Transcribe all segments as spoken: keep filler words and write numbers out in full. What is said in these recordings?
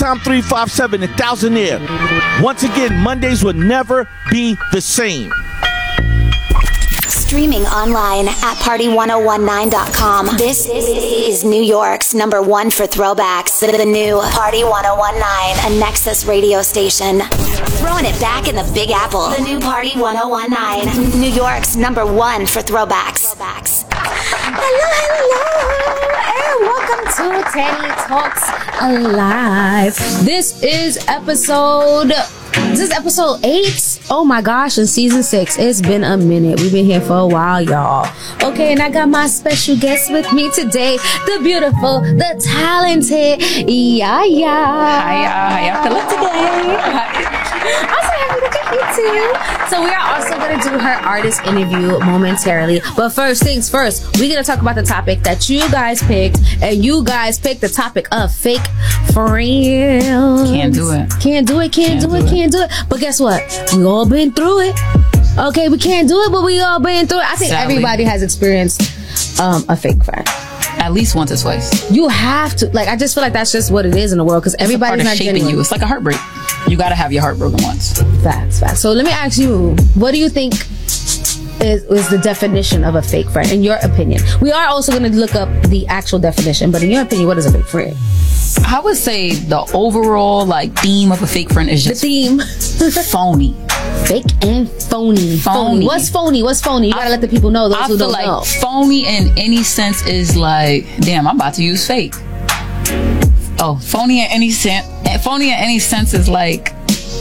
Tom three five seven, a thousandaire. Once again, Mondays will never be the same. Streaming online at party ten nineteen dot com. This is New York's number one for throwbacks. The new Party ten nineteen, a Nexus radio station. Throwing it back in the Big Apple. The new Party ten nineteen, New York's number one for throwbacks. throwbacks. Hello, hello, and welcome to Teddy Talks Alive. This is episode... This is episode eight. Oh my gosh, in season six. It's been a minute. We've been here for a while, y'all. Okay, and I got my special guest with me today. The beautiful, the talented Yaya. Hi, y'all. How y'all feeling today? I'm so happy to meet you too. So we are also going to do her artist interview momentarily. But first things first, we're going to talk about the topic that you guys picked. And you guys picked the topic of fake friends. Can't do it. Can't do it, can't, can't do, do it, it, can't do it. But guess what? We all been through it. Okay, we can't do it, but we all been through it. I think Sadly. everybody has experienced um, a fake friend. At least once or twice. You have to. Like, I just feel like that's just what it is in the world because everybody's not shaping genuine. you. It's like a heartbreak. You gotta have your heart broken once. Facts, facts. So let me ask you, what do you think is, is the definition of a fake friend, in your opinion? We are also going to look up the actual definition, but in your opinion, what is a fake friend? I would say the overall like theme of a fake friend is just the theme phony. Fake and phony. phony. Phony. What's phony? What's phony? You gotta I, let the people know. Those I who feel don't like know. Phony in any sense is like, damn, I'm about to use fake. Oh, phony in any sense. Phony in any sense is like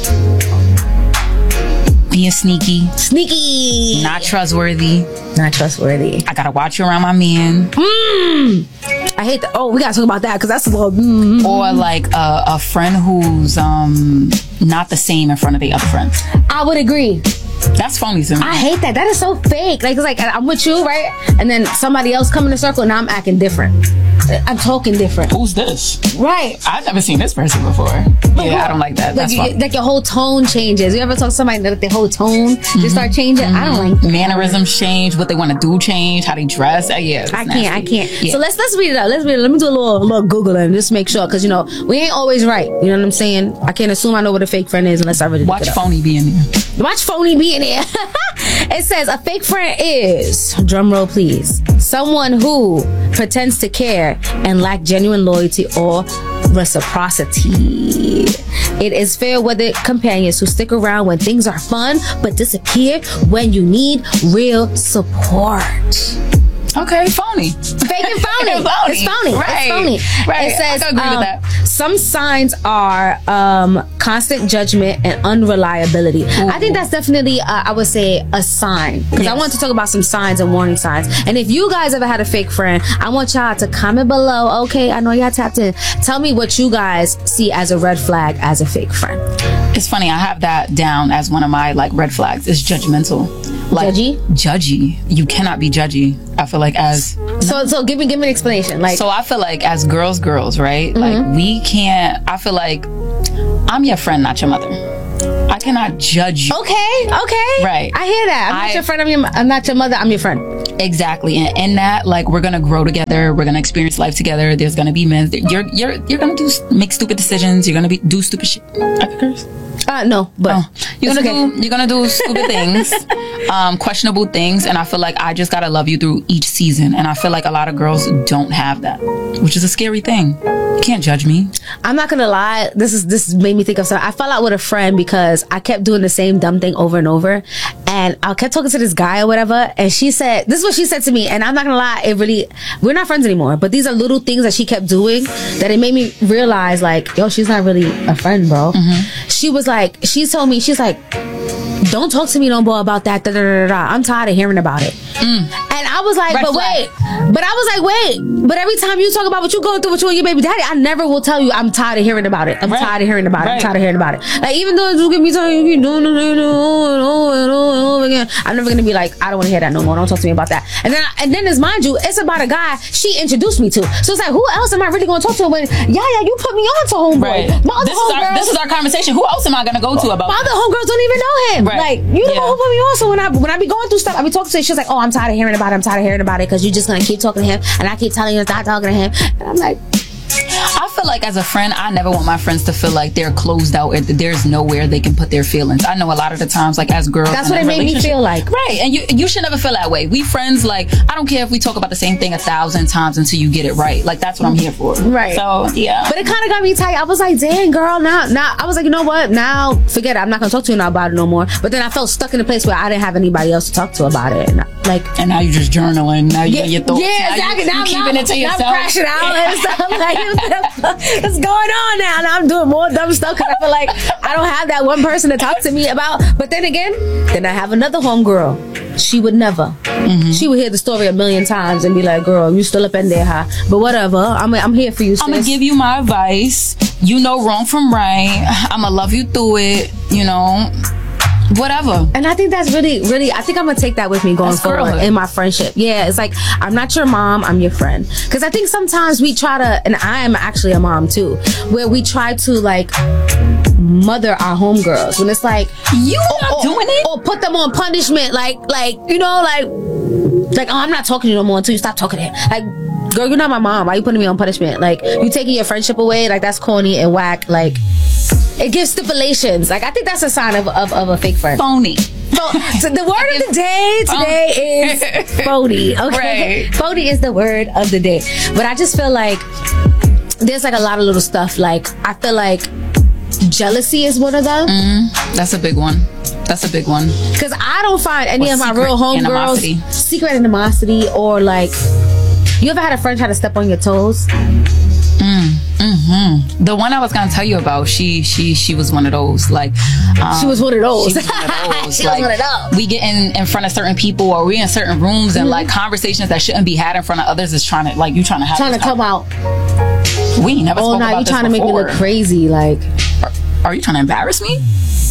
being sneaky, sneaky, not trustworthy, not trustworthy. I gotta watch you around my man. Mm. I hate that. Oh, we gotta talk about that because that's a little. Mm. Or like a, a friend who's um not the same in front of the other friends. I would agree. That's phony to me. I hate that. That is so fake. Like, it's like I'm with you, right? And then somebody else come in the circle and now I'm acting different. I'm talking different. Who's this? Right. I've never seen this person before. Like, yeah, I don't like that. Like, That's you, funny. Like your whole tone changes. You ever talk to somebody that their whole tone mm-hmm. just start changing? Mm-hmm. I don't like that. Mannerisms change. What they want to do change. How they dress. Uh, yeah, I nasty. can't. I can't. Yeah. So let's let's read it out. Let's read it. Let me do a little a little Google and just make sure because you know we ain't always right. You know what I'm saying? I can't assume I know what a fake friend is unless I really watch look it phony up. be in there. Watch phony be in there. It says a fake friend is, drum roll please, someone who pretends to care and lack genuine loyalty or reciprocity. It is fair weather companions who stick around when things are fun but disappear when you need real support. Okay, phony. Fake and phony. It's phony. It's phony. Right. It's phony. Right. It says I can agree um, with that. Some signs are um, constant judgment and unreliability. Ooh. I think that's definitely, uh, I would say, a sign. Because yes. I want to talk about some signs and warning signs. And if you guys ever had a fake friend, I want y'all to comment below. Okay, I know y'all tapped in. Tell me what you guys see as a red flag as a fake friend. It's funny. I have that down as one of my like red flags. It's judgmental. Like, judgy? Judgy. You cannot be judgy. I feel like as... So so give me give me an explanation. Like, so I feel like as girls, girls, right? Mm-hmm. Like we can't... I feel like I'm your friend, not your mother. I cannot judge you. Okay, okay. Right. I hear that. I'm I, not your friend, I'm, your, I'm not your mother, I'm your friend. Exactly. And in that, like, we're going to grow together. We're going to experience life together. There's going to be men. You're you're you're going to do make stupid decisions. You're going to be do stupid shit. I can curse? Uh, no, but oh, you're gonna okay. do you're gonna do stupid things, um, questionable things, and I feel like I just gotta love you through each season. And I feel like a lot of girls don't have that, which is a scary thing. You can't judge me. I'm not gonna lie. This is this made me think of something. I fell out with a friend because I kept doing the same dumb thing over and over, and I kept talking to this guy or whatever. And she said, "This is what she said to me." And I'm not gonna lie. It really, we're not friends anymore. But these are little things that she kept doing that it made me realize, like, yo, she's not really a friend, bro. Mm-hmm. She was like, she told me, she's like, don't talk to me no more about that. Da, da, da, da. I'm tired of hearing about it. Mm. And I was like, Red but flag. wait. But I was like, wait. But every time you talk about what you're going through with you and your baby daddy, I never will tell you I'm tired of hearing about it. I'm right. tired of hearing about it. Right. I'm tired of hearing about it. Like, even though you get me telling you doing it over and over and over again, I'm never gonna be like, I don't want to hear that no more. Don't talk to me about that. And then, and then, as mind you, it's about a guy she introduced me to. So it's like, who else am I really gonna talk to when? Yeah, yeah, you put me on to homeboy. Right. My other this is our homegirls, this is our conversation. Who else am I gonna go to about? My other homegirls don't even know him. Right. Like, you know yeah. who put me on. So when I when I be going through stuff, I be talking to her. She's like, oh, I'm tired of hearing about it. I'm tired of hearing about it because you're just gonna keep talking to him, and I keep telling you to stop talking to him. And I'm like, I feel like as a friend, I never want my friends to feel like they're closed out and there's nowhere they can put their feelings. I know a lot of the times, like as girls, That's what it made me feel like. Right, and you you should never feel that way. We friends, like I don't care if we talk about the same thing a thousand times until you get it right. Like that's what I'm here for. Right. So yeah. But it kind of got me tight. I was like, dang, girl, now, now, I was like, you know what? Now, forget it. I'm not going to talk to you now about it no more. But then I felt stuck in a place where I didn't have anybody else to talk to about it. And I, like, and now you're just journaling. Now you're yeah, your thoughts. Yeah, now exactly. You, now you I'm keeping not, it to now yourself. I'm crashing out and stuff. Like, what's going on now? Now I'm doing more dumb stuff because I feel like I don't have that one person to talk to me about. But then again, then I have another homegirl. She would never. Mm-hmm. She would hear the story a million times and be like, girl, you still up in there, huh? But whatever. I'm, I'm here for you, sis. I'm going to give you my advice. You know wrong from right. I'm going to love you through it. You know, whatever. And I think that's really, really, I think I'm going to take that with me going That's forward girlhood. in my friendship. Yeah, it's like, I'm not your mom, I'm your friend. Because I think sometimes we try to, and I am actually a mom too, where we try to like mother our homegirls when it's like, You not or, doing it? or put them on punishment, like, like, you know, like, like, oh, I'm not talking to you no more until you stop talking to him. Like, girl, you're not my mom. Why are you putting me on punishment? Like, you taking your friendship away? Like, that's corny and whack. Like, it gives stipulations. Like, I think that's a sign of, of, of a fake friend. Phony. So, so the word of the day today is phony. Okay, Right. Phony is the word of the day. But I just feel like there's like a lot of little stuff. Like, I feel like jealousy is one of them. Mm, that's a big one. That's a big one. Because I don't find any Or of my secret real homegirls animosity. secret animosity or like. You ever had a friend try to step on your toes? Mm, mm-hmm. The one I was gonna tell you about, she she she was one of those. Like um, She was one of those. She was one of those. She was like, one of those. We get in in front of certain people, or we in certain rooms, and Mm-hmm. like conversations that shouldn't be had in front of others is trying to like you trying to have Trying to this come out. con- We ain't never. Oh spoke no, about you this trying to make me look before. crazy? Like, Are, are you trying to embarrass me?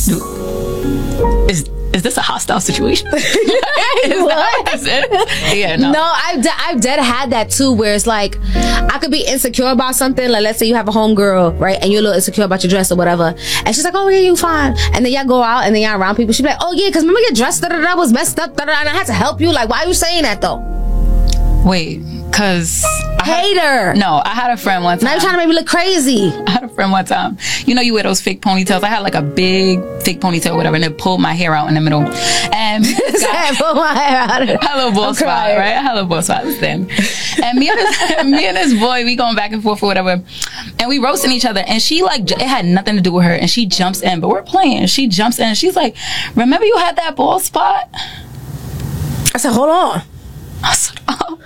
Dude, is is this a hostile situation? Is that- is it? Yeah, no. no, I've de- I've dead had that too, where it's like I could be insecure about something. Like, let's say you have a homegirl, right, and you're a little insecure about your dress or whatever, and she's like, "Oh yeah, you fine," and then y'all go out and then y'all around people. She be like, "Oh yeah, because remember your dress da da da was messed up, da da," and I had to help you. Like, why are you saying that though? Wait, cause I had- Hater. no, I had a friend one time. Now you're trying to make me look crazy. I had a friend one time. You know, you wear those fake ponietails. I had like a big fake ponytail, whatever, and it pulled my hair out in the middle. And Sad, pull my hair out. hello ball I'm spot, crying. right? Hello ball spot. Then, and me and this, me and this boy, we going back and forth or whatever, and we roasting each other. And she like, it had nothing to do with her, and she jumps in, but we're playing. She jumps in. She's like, "Remember you had that ball spot?" I said, hold on. I said, "Oh."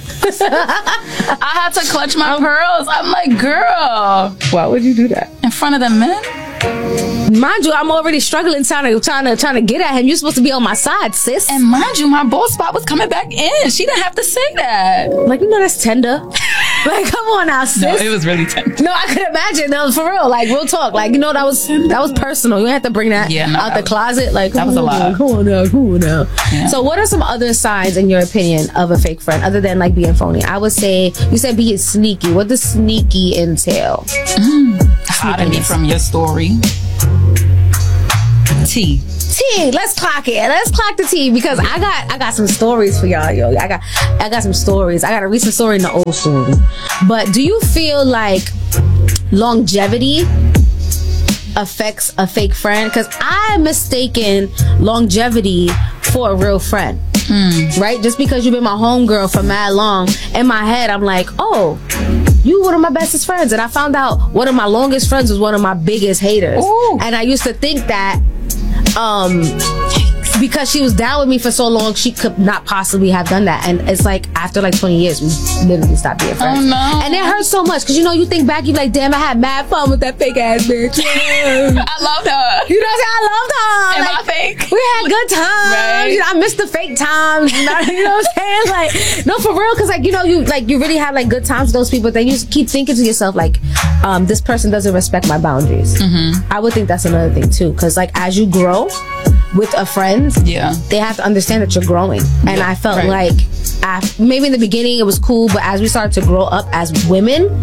I had to clutch my pearls. I'm like, girl, Why would you do that? in front of the men. Mind you, I'm already struggling trying to trying to trying to get at him. You're supposed to be on my side, sis. And mind you, my ball spot was coming back in. She didn't have to say that. Like, you know, that's tender. Like, come on now, sis. No, it was really tense. No, I could imagine. No, for real. Like, real talk. Like, you know, that was that was personal. You had to bring that Yeah, no, out that the was- closet. Like, that was a come on lot. now, Come on now, come on now. Yeah. So, what are some other signs, in your opinion, of a fake friend, other than like being phony? I would say you said be sneaky. What does sneaky entail? Hiding me from your story. T. T, let's clock it. Let's clock the T because I got I got some stories for y'all, yo. I got I got some stories. I got a recent story and an old story. But do you feel like longevity affects a fake friend? Because I'm mistaken longevity for a real friend. Right? Just because you've been my homegirl for mad long, in my head I'm like, oh, you one of my bestest friends. And I found out one of my longest friends was one of my biggest haters. Ooh. And I used to think that um because she was down with me for so long, she could not possibly have done that. And it's like after like twenty years, we literally stopped being friends. Oh, no. And it hurts so much because you know you think back, you like, damn, I had mad fun with that fake ass bitch. I loved her. You know what I'm saying? I loved her. Am Like, I fake? we had good times. Right. You know, I missed the fake times. You know, you know what I'm saying? Like, no, for real, because like you know, you like you really have like good times with those people. Then you just keep thinking to yourself like, um, this person doesn't respect my boundaries. Mm-hmm. I would think that's another thing too, because like as you grow with a friend, Yeah. they have to understand that you're growing. And I felt right. like, I, maybe in the beginning it was cool, but as we started to grow up as women,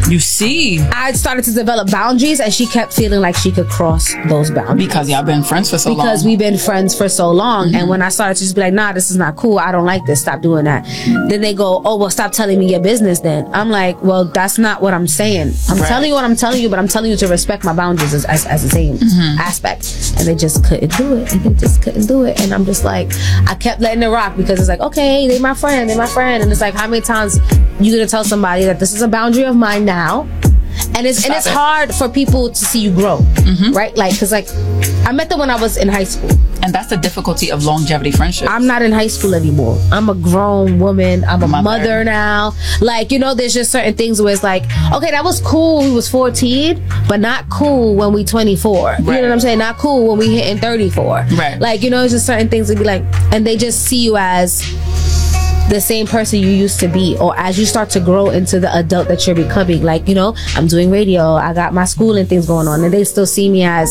You see, I started to develop boundaries, and she kept feeling like she could cross those boundaries. because y'all been friends for so long. Because we've been friends for so long. Mm-hmm. And when I started to just be like, nah, this is not cool. I don't like this. Stop doing that. Then they go, oh, well, stop telling me your business then. I'm like, well, that's not what I'm saying. I'm right. telling you what I'm telling you, but I'm telling you to respect my boundaries as, as, as the same mm-hmm. aspect. And they just couldn't do it. And they just couldn't do it. And I'm just like, I kept letting it rock because it's like, okay, they my friend, they my friend. And it's like, how many times you gonna tell somebody that this is a boundary of mine now? And it's Stop and it's it. hard for people to see you grow, mm-hmm. right? Like, cause like, I met them when I was in high school. And that's the difficulty of longevity friendships. I'm not in high school anymore. I'm a grown woman. I'm a mother. mother now. Like, you know, there's just certain things where it's like, okay, that was cool. We was fourteen, but not cool when we twenty-four. Right. You know what I'm saying? Not cool when we hitting thirty-four. Right. Like, you know, it's just certain things that be like, and they just see you as the same person you used to be, or as you start to grow into the adult that you're becoming. Like, you know, I'm doing radio, I got my school and things going on, and they still see me as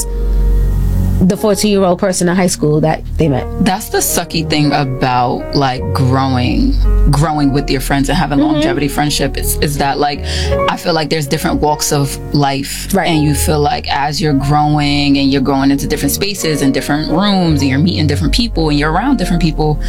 the fourteen year old person in high school that they met. That's the sucky thing about like growing growing with your friends and having mm-hmm. longevity friendship is, is that like I feel like there's different walks of life, right. and you feel like as you're growing and you're going into different spaces and different rooms and you're meeting different people and you're around different people,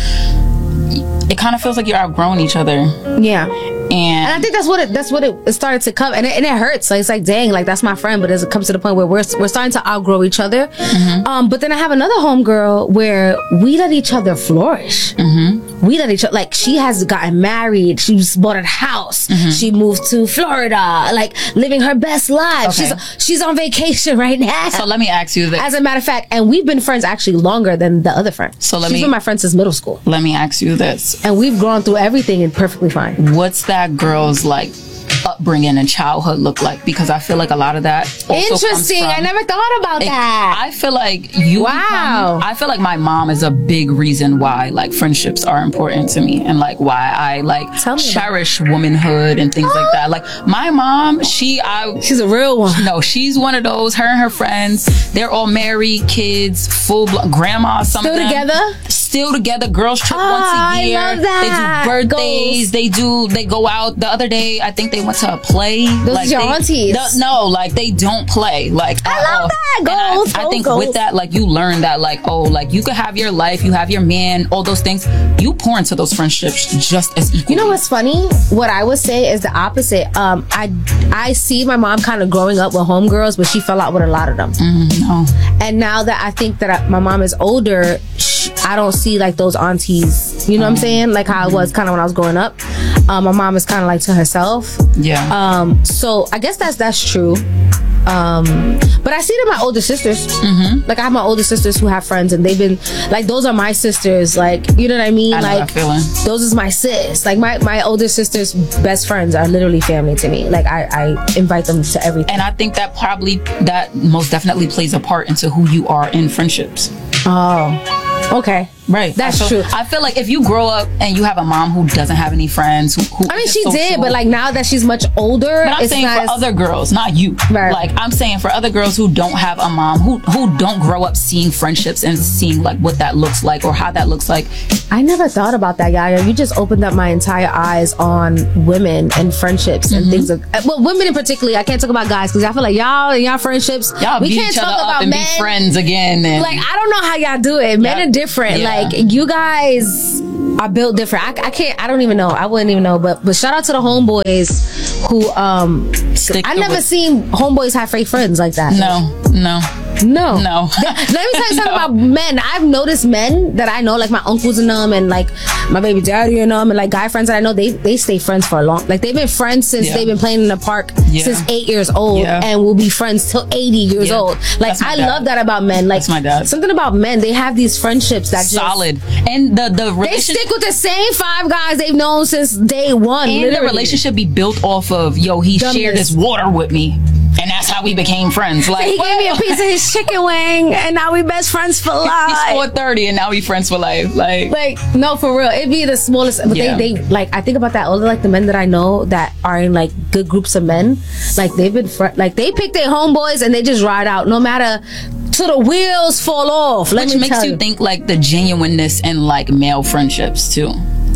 it kind of feels like you're outgrowing each other. Yeah. And, and I think that's what it that's what it started to come, and it, and it hurts. Like, it's like, dang, like that's my friend, but as it comes to the point where we're we're starting to outgrow each other. Mm-hmm. Um, but then I have another homegirl where we let each other flourish. Mm-hmm. We let each other, like, she has gotten married, she's bought a house, mm-hmm. she moved to Florida, like living her best life. Okay. She's she's on vacation right now. So let me ask you this. As a matter of fact, and we've been friends actually longer than the other friend. So let she's me, been my friend since middle school. Let me ask you this. And we've gone through everything and perfectly fine. What's that girl's like upbringing and childhood look like? Because I feel like a lot of that also interesting comes from, I never thought about it, that. I feel like you wow become, I feel like my mom is a big reason why like friendships are important to me, and like why I like cherish womanhood and things like that. Like my mom, she I she's a real one. No, she's one of those. Her and her friends, they're all married, kids, full blood, grandma, some still of them together still together, girls trip oh, once a year. I love that. They do birthdays. Goals. They do. They go out. The other day, I think they went to a play. Those like are your they, aunties. The, no, like they don't play. Like I love all. that. And Goals. I, I goals, think goals. with that, like you learn that, like oh, like you could have your life, you have your man, all those things. You pour into those friendships just as equally. You know what's funny? What I would say is the opposite. Um, I I see my mom kind of growing up with homegirls, but she fell out with a lot of them. Mm, no. And now that I think that I, my mom is older, sh- I don't see like those aunties. You know what I'm saying? Like how it was kind of when I was growing up. Um, my mom is kind of like to herself. Yeah. Um. So I guess that's that's true. Um, but I see it in my older sisters. Mm-hmm. Like I have my older sisters who have friends, and they've been like, those are my sisters. Like, you know what I mean? I know like that feeling. Those is my sis. Like my my older sisters' best friends are literally family to me. Like I I invite them to everything. And I think that probably that most definitely plays a part into who you are in friendships. Oh, okay. Right. That's I feel, true. I feel like if you grow up and you have a mom who doesn't have any friends, who, who I mean, she social, did, but like now that she's much older, but I'm it's saying not for as, other girls, not you. Right. Like I'm saying for other girls who don't have a mom, who who don't grow up seeing friendships and seeing like what that looks like or how that looks like. I never thought about that, Yaya. You just opened up my entire eyes on women and friendships and mm-hmm. things. Of, well, women in particular. I can't talk about guys because I feel like y'all and y'all friendships. Y'all we beat can't each other talk up about and men. be friends again. And like I don't know how y'all do it. Men yep. are different. Yeah. Like you guys are built different. I, I can't. I don't even know. I wouldn't even know. But but shout out to the homeboys who um. Stick I never with- seen homeboys have fake friends like that. No, no. No. No. Let me tell you something No. about men. I've noticed men that I know, like my uncles and them, and like my baby daddy and them, and like guy friends that I know, they they stay friends for a long. Like they've been friends since Yeah. they've been playing in the park Yeah. since eight years old, Yeah. and will be friends till eighty years Yeah. old. Like That's my I dad. love that about men. Like That's my dad. something about men. They have these friendships that just Solid. And the the They relationship. stick with the same five guys they've known since day one. And literally. the relationship be built off of, yo, he Dumbness. shared his water with me. And that's how we became friends. Like He what? gave me a piece of his chicken wing, and now we best friends for life. He's four thirty and now we friends for life. Like, Like, no, for real. It'd be the smallest. But Yeah. they, they, like, I think about that. All the, like, the men that I know that are in, like, good groups of men, like, they've been, fr- like, they pick their homeboys and they just ride out no matter till the wheels fall off. Let which me makes tell you think like the genuineness in like male friendships too.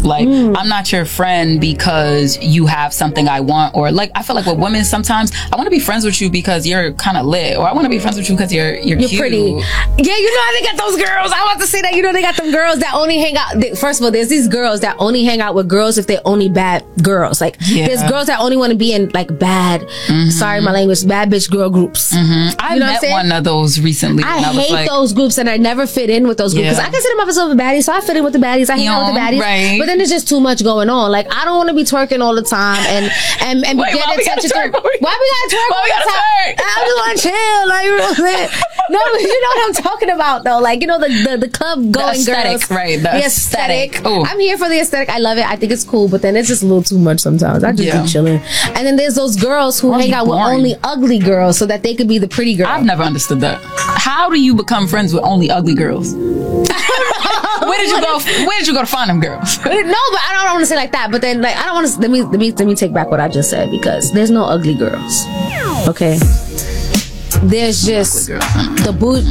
Like, Mm. I'm not your friend because you have something I want, or like, I feel like with women sometimes, I want to be friends with you because you're kind of lit, or I want to be friends with you because you're you're, You're cute. pretty. Yeah, you know how they got those girls. I want to say that. You know they got them girls that only hang out. They, first of all, there's these girls that only hang out with girls if they're only bad girls. Like Yeah. there's girls that only want to be in like bad. Sorry, my language. Bad bitch girl groups. Mm-hmm. I You know what I'm met saying? one of those recently. I and I was hate like, those groups, and I never fit in with those groups because Yeah. I consider myself a baddie, so I fit in with the baddies. I hang out with the Yeah, baddies, right. but then there's just too much going on. Like I don't want to be twerking all the time and and and Wait, be why getting we gotta attention. twerk? to- Why we gotta twerk? Why all we the gotta time? twerk? I just want to chill. Like you know what I'm saying? No, but you know what I'm talking about though. Like you know the the, the club going aesthetic, girls, right, the aesthetic. Ooh. I'm here for the aesthetic. I love it. I think it's cool, but then it's just a little too much sometimes. I just Yeah. be chilling. And then there's those girls who Girls hang be out with boring. only ugly girls so that they could be the pretty girl. I've never understood that. How do you become friends with only ugly girls? Where did you go? Where did you go to find them girls? No, but I don't want to say like that. But then, like, I don't want to. Let me let me let me take back what I just said because there's no ugly girls. Okay, there's just the boot.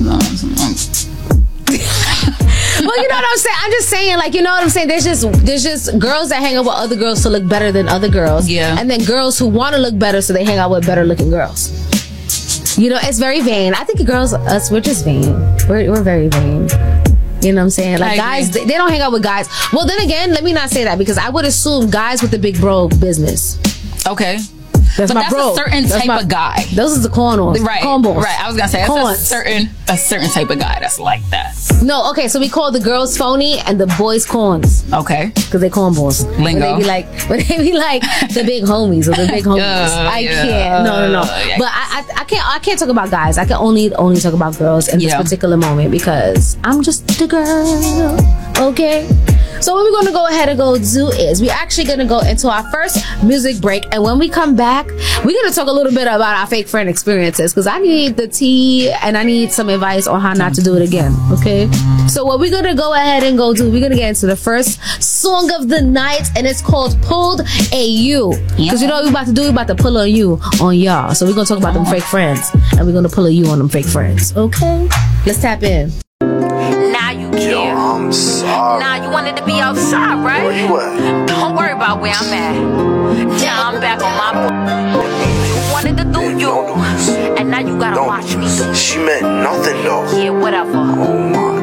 Well, you know what I'm saying. I'm just saying, like, you know what I'm saying. There's just there's just girls that hang out with other girls to look better than other girls. Yeah. And then girls who want to look better, so they hang out with better looking girls. You know, it's very vain. I think girls, us, we're just vain. We're we're very vain. You know what I'm saying? Like I guys, agree. they, they don't hang out with guys. Well, then again, let me not say that because I would assume guys with the big bro business. Okay. That's But my that's bro. a certain That's type my- of guy. Those are the cornballs. Right, Cornballs. right. I was gonna say that's a Corns. certain a certain type of guy that's like that. No, okay. So we call the girls phony and the boys corns Okay, because they cornballs. When Lingo. they be like, when they be like the big homies or the big homies. Yeah, I yeah, can't. No, no, no. yeah. But I, I, I can't. I can't talk about guys. I can only only talk about girls in Yeah. this particular moment because I'm just the girl. Okay. So what we're going to go ahead and go do is we're actually going to go into our first music break. And when we come back, we're going to talk a little bit about our fake friend experiences because I need the tea and I need some advice on how not to do it again. Okay. So what we're going to go ahead and go do, we're going to get into the first song of the night and it's called Pulled a You. Because you know what we're about to do? We're about to pull on you on y'all. So we're going to talk about them fake friends and we're going to pull a you on them fake friends. Okay. Let's tap in. Now you care. Yo, I'm sorry. Now you wanted to be outside, right? Where you at? Don't worry about where I'm at. Now I'm back on my boat. Wanted to do you, Don't do this. and now you gotta Don't watch do me. this. She meant nothing though. Yeah, whatever. Oh my